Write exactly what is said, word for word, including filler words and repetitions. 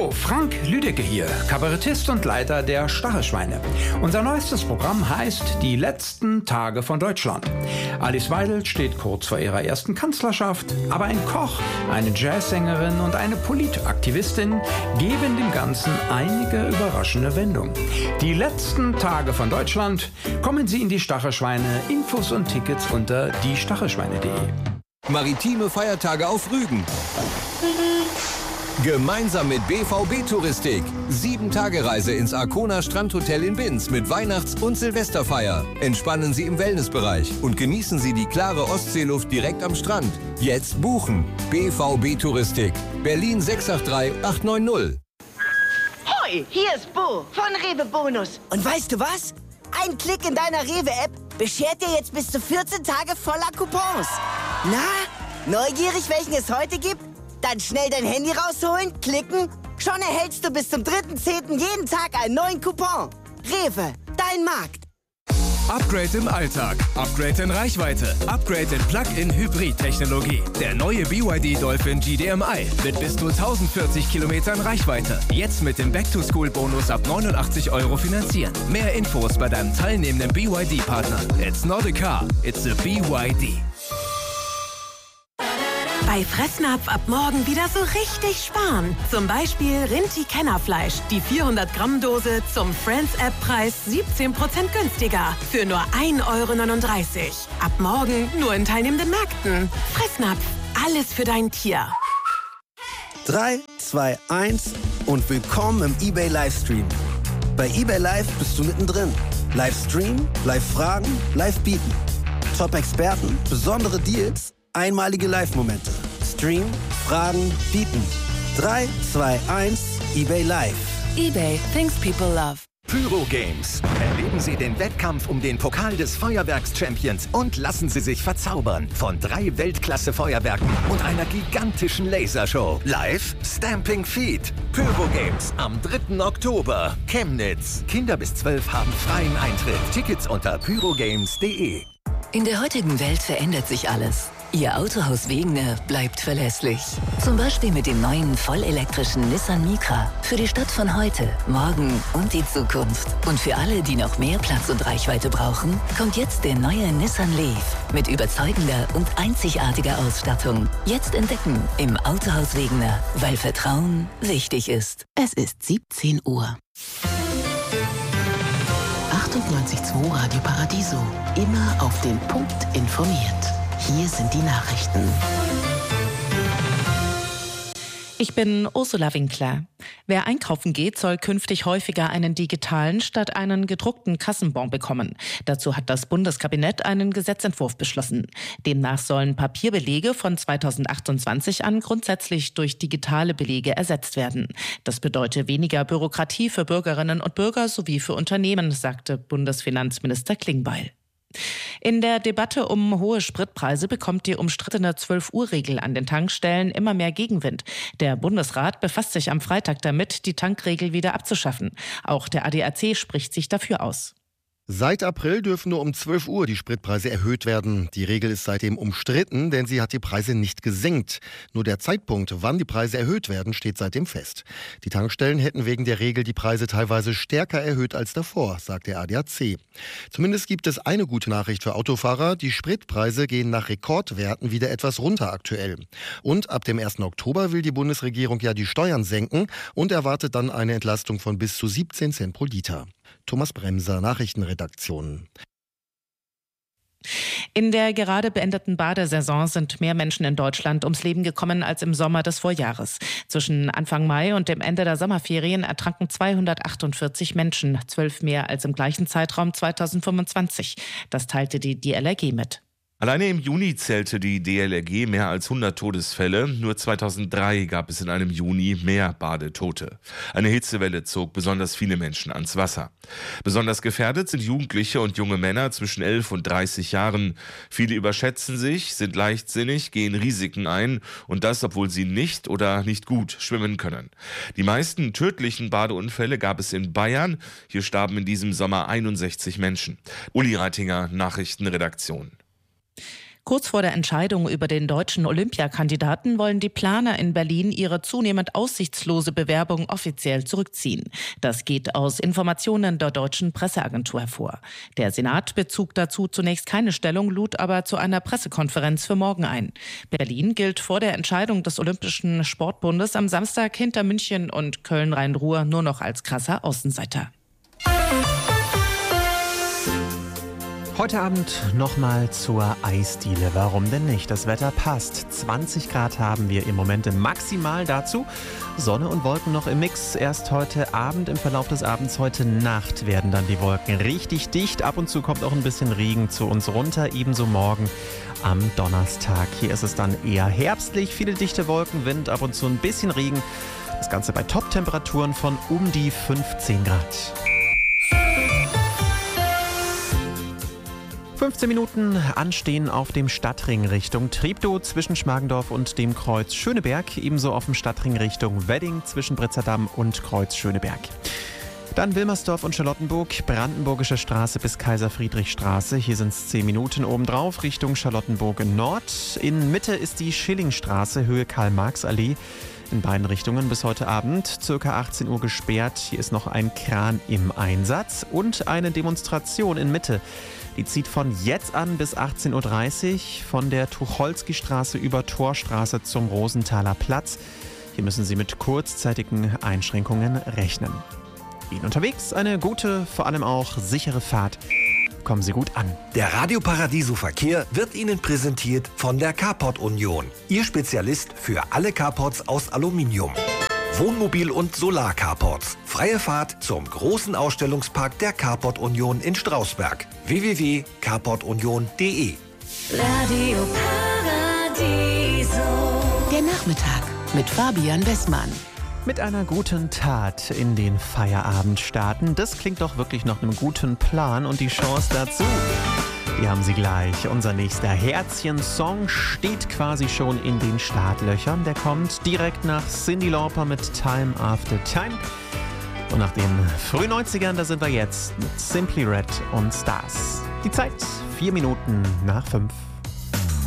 Hallo, Frank Lüdecke hier, Kabarettist und Leiter der Stachelschweine. Unser neuestes Programm heißt Die letzten Tage von Deutschland. Alice Weidel steht kurz vor ihrer ersten Kanzlerschaft, aber ein Koch, eine Jazzsängerin und eine Politaktivistin geben dem Ganzen einige überraschende Wendungen. Die letzten Tage von Deutschland. Kommen Sie in die Stachelschweine. Infos und Tickets unter die stachelschweine punkt de. Maritime Feiertage auf Rügen. Gemeinsam mit B V B Touristik. Sieben-Tage-Reise ins Arkona Strandhotel in Binz mit Weihnachts- und Silvesterfeier. Entspannen Sie im Wellnessbereich und genießen Sie die klare Ostseeluft direkt am Strand. Jetzt buchen. B V B Touristik. Berlin sechs acht drei acht neun null. Hoi, hier ist Bo von Rewe Bonus. Und weißt du was? Ein Klick in deiner Rewe-App beschert dir jetzt bis zu vierzehn Tage voller Coupons. Na, neugierig, welchen es heute gibt? Dann schnell dein Handy rausholen, klicken. Schon erhältst du bis zum dritten zehnten jeden Tag einen neuen Coupon. Rewe, dein Markt. Upgrade im Alltag, Upgrade in Reichweite, Upgrade in Plug-in-Hybrid-Technologie. Der neue B Y D Dolphin G D M I mit bis zu tausendvierzig Kilometern Reichweite. Jetzt mit dem Back-to-School-Bonus ab neunundachtzig Euro finanzieren. Mehr Infos bei deinem teilnehmenden B Y D-Partner. It's not a car, it's a B Y D. Bei Fressnapf ab morgen wieder so richtig sparen. Zum Beispiel Rinti-Kennerfleisch. Die vierhundert Gramm Dose zum Friends-App-Preis siebzehn Prozent günstiger. Für nur ein Euro neununddreißig. Ab morgen nur in teilnehmenden Märkten. Fressnapf. Alles für dein Tier. drei, zwei, eins und willkommen im eBay Livestream. Bei eBay Live bist du mittendrin. Livestream, Live-Fragen, Live-Bieten. Top-Experten, besondere Deals, einmalige Live-Momente. Stream, Fragen, Bieten. drei, zwei, eins, eBay Live. eBay. Things people love. Pyro Games. Erleben Sie den Wettkampf um den Pokal des Feuerwerks-Champions und lassen Sie sich verzaubern von drei Weltklasse-Feuerwerken und einer gigantischen Lasershow. Live Stamping Feet. Pyro Games am dritten Oktober. Chemnitz. Kinder bis zwölf haben freien Eintritt. Tickets unter pyrogames punkt de. In der heutigen Welt verändert sich alles. Ihr Autohaus Wegener bleibt verlässlich. Zum Beispiel mit dem neuen vollelektrischen Nissan Micra. Für die Stadt von heute, morgen und die Zukunft. Und für alle, die noch mehr Platz und Reichweite brauchen, kommt jetzt der neue Nissan Leaf. Mit überzeugender und einzigartiger Ausstattung. Jetzt entdecken im Autohaus Wegener, weil Vertrauen wichtig ist. Es ist siebzehn Uhr. achtundneunzig Komma zwei Radio Paradiso. Immer auf den Punkt informiert. Hier sind die Nachrichten. Ich bin Ursula Winkler. Wer einkaufen geht, soll künftig häufiger einen digitalen statt einen gedruckten Kassenbon bekommen. Dazu hat das Bundeskabinett einen Gesetzentwurf beschlossen. Demnach sollen Papierbelege von zweitausendachtundzwanzig an grundsätzlich durch digitale Belege ersetzt werden. Das bedeutet weniger Bürokratie für Bürgerinnen und Bürger sowie für Unternehmen, sagte Bundesfinanzminister Klingbeil. In der Debatte um hohe Spritpreise bekommt die umstrittene zwölf-Uhr-Regel an den Tankstellen immer mehr Gegenwind. Der Bundesrat befasst sich am Freitag damit, die Tankregel wieder abzuschaffen. Auch der A D A C spricht sich dafür aus. Seit April dürfen nur um zwölf Uhr die Spritpreise erhöht werden. Die Regel ist seitdem umstritten, denn sie hat die Preise nicht gesenkt. Nur der Zeitpunkt, wann die Preise erhöht werden, steht seitdem fest. Die Tankstellen hätten wegen der Regel die Preise teilweise stärker erhöht als davor, sagt der A D A C. Zumindest gibt es eine gute Nachricht für Autofahrer. Die Spritpreise gehen nach Rekordwerten wieder etwas runter aktuell. Und ab dem ersten Oktober will die Bundesregierung ja die Steuern senken und erwartet dann eine Entlastung von bis zu siebzehn Cent pro Liter. Thomas Bremser, Nachrichtenredaktion. In der gerade beendeten Badesaison sind mehr Menschen in Deutschland ums Leben gekommen als im Sommer des Vorjahres. Zwischen Anfang Mai und dem Ende der Sommerferien ertranken zweihundertachtundvierzig Menschen, zwölf mehr als im gleichen Zeitraum zweitausendfünfundzwanzig. Das teilte die D L R G mit. Alleine im Juni zählte die D L R G mehr als hundert Todesfälle. Nur zweitausenddrei gab es in einem Juni mehr Badetote. Eine Hitzewelle zog besonders viele Menschen ans Wasser. Besonders gefährdet sind Jugendliche und junge Männer zwischen elf und dreißig Jahren. Viele überschätzen sich, sind leichtsinnig, gehen Risiken ein und das, obwohl sie nicht oder nicht gut schwimmen können. Die meisten tödlichen Badeunfälle gab es in Bayern. Hier starben in diesem Sommer einundsechzig Menschen. Uli Reitinger, Nachrichtenredaktion. Kurz vor der Entscheidung über den deutschen Olympiakandidaten wollen die Planer in Berlin ihre zunehmend aussichtslose Bewerbung offiziell zurückziehen. Das geht aus Informationen der deutschen Presseagentur hervor. Der Senat bezog dazu zunächst keine Stellung, lud aber zu einer Pressekonferenz für morgen ein. Berlin gilt vor der Entscheidung des Olympischen Sportbundes am Samstag hinter München und Köln-Rhein-Ruhr nur noch als krasser Außenseiter. Heute Abend nochmal zur Eisdiele. Warum denn nicht? Das Wetter passt. zwanzig Grad haben wir im Moment maximal dazu. Sonne und Wolken noch im Mix. Erst heute Abend, im Verlauf des Abends, heute Nacht werden dann die Wolken richtig dicht. Ab und zu kommt auch ein bisschen Regen zu uns runter. Ebenso morgen am Donnerstag. Hier ist es dann eher herbstlich. Viele dichte Wolken, Wind, ab und zu ein bisschen Regen. Das Ganze bei Top-Temperaturen von um die fünfzehn Grad. fünfzehn Minuten anstehen auf dem Stadtring Richtung Treptow zwischen Schmargendorf und dem Kreuz Schöneberg. Ebenso auf dem Stadtring Richtung Wedding zwischen Britzerdamm und Kreuz Schöneberg. Dann Wilmersdorf und Charlottenburg, Brandenburgische Straße bis Kaiser-Friedrich-Straße. Hier sind es zehn Minuten obendrauf Richtung Charlottenburg Nord. In Mitte ist die Schillingstraße, Höhe Karl-Marx-Allee. In beiden Richtungen bis heute Abend, circa achtzehn Uhr gesperrt. Hier ist noch ein Kran im Einsatz und eine Demonstration in Mitte. Die zieht von jetzt an bis achtzehn Uhr dreißig von der Tucholsky-Straße über Torstraße zum Rosenthaler Platz. Hier müssen Sie mit kurzzeitigen Einschränkungen rechnen. Ihnen unterwegs eine gute, vor allem auch sichere Fahrt. Kommen Sie gut an. Der Radio Paradiso Verkehr wird Ihnen präsentiert von der Carport Union. Ihr Spezialist für alle Carports aus Aluminium. Wohnmobil- und Solar-Carports. Freie Fahrt zum großen Ausstellungspark der Carport Union in Strausberg. w w w punkt carport union punkt d e Radio Paradiso. Der Nachmittag mit Fabian Wessmann. Mit einer guten Tat in den Feierabend starten. Das klingt doch wirklich nach einem guten Plan und die Chance dazu, die haben Sie gleich. Unser nächster Herzchen-Song steht quasi schon in den Startlöchern. Der kommt direkt nach Cyndi Lauper mit Time After Time. Und nach den frühen neunzigern, da sind wir jetzt mit Simply Red und Stars. Die Zeit vier Minuten nach fünf.